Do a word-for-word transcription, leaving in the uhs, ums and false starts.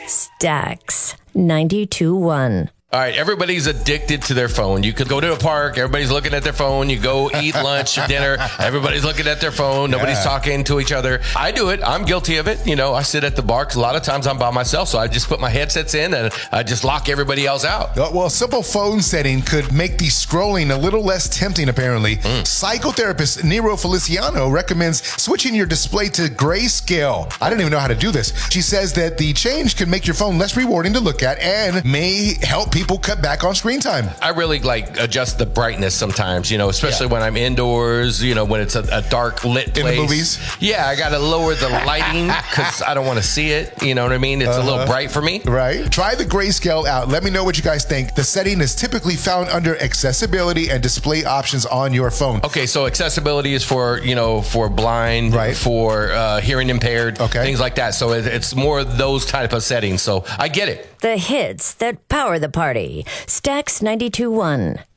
Stax ninety-two one. All right, everybody's addicted to their phone. You could go to a park, everybody's looking at their phone. You go eat lunch or dinner, everybody's looking at their phone. Nobody's yeah. talking to each other. I do it. I'm guilty of it. You know, I sit at the bar because a lot of times I'm by myself, so I just put my headsets in and I just lock everybody else out. Well, a simple phone setting could make the scrolling a little less tempting, apparently. Mm. Psychotherapist Nero Feliciano recommends switching your display to grayscale. I didn't even know how to do this. She says that the change can make your phone less rewarding to look at and may help people cut back on screen time. I really like adjust the brightness sometimes, you know, especially yeah. when I'm indoors, you know, when it's a, a dark lit place. In the movies? Yeah, I got to lower the lighting because I don't want to see it. You know what I mean? It's uh-huh. a little bright for me. Right. Try the grayscale out. Let me know what you guys think. The setting is typically found under accessibility and display options on your phone. Okay, so accessibility is for, you know, for blind, right. for uh, hearing impaired, okay. things like that. So it, it's more those type of settings. So I get it. The hits that power the party. Stax ninety-two one.